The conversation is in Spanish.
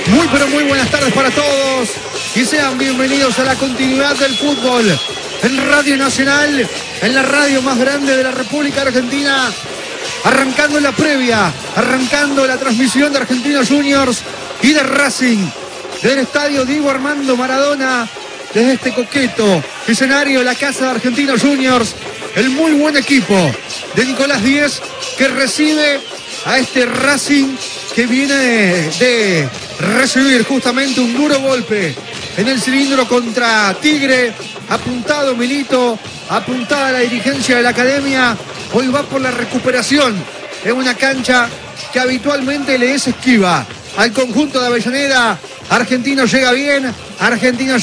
Muy pero muy buenas tardes para todos y sean bienvenidos a la continuidad del fútbol en Radio Nacional, en la radio más grande de la República Argentina, arrancando la previa, arrancando la transmisión de Argentinos Juniors y de Racing, del estadio Diego Armando Maradona, desde este coqueto escenario, la casa de Argentinos Juniors, el muy buen equipo de Nicolás Díez que recibe a este Racing que viene de recibir justamente un duro golpe en el cilindro contra Tigre. Apuntado Milito, apuntada la dirigencia de la academia. Hoy va por la recuperación en una cancha que habitualmente le es esquiva al conjunto de Avellaneda. Argentino llega bien, Argentino